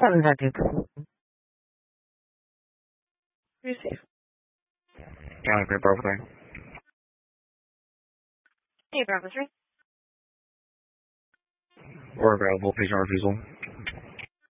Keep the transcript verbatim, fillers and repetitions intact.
seven hundred. Receive. County Great Bravo three. Hey, Bravo three. We're available. Patient refusal.